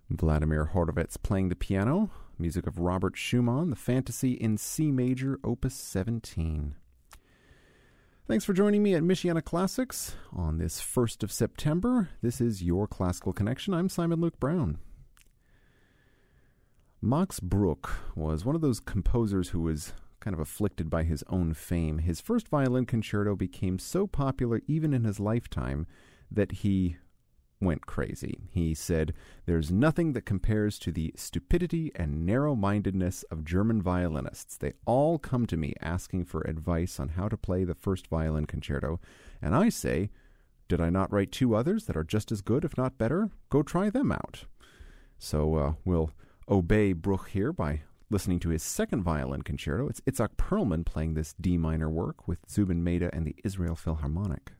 Vladimir Horowitz playing the piano, music of Robert Schumann, the Fantasy in C Major, Opus 17. Thanks for joining me at Michiana Classics on this 1st of September. This is Your Classical Connection. I'm Simon Luke Brown. Max Bruch was one of those composers who was kind of afflicted by his own fame. His first violin concerto became so popular even in his lifetime that he went crazy. He said, "There's nothing that compares to the stupidity and narrow-mindedness of German violinists. They all come to me asking for advice on how to play the first violin concerto, and I say, did I not write 2 others that are just as good, if not better? Go try them out." So we'll obey Bruch here by listening to his second violin concerto. It's Itzhak Perlman playing this D minor work with Zubin Mehta and the Israel Philharmonic.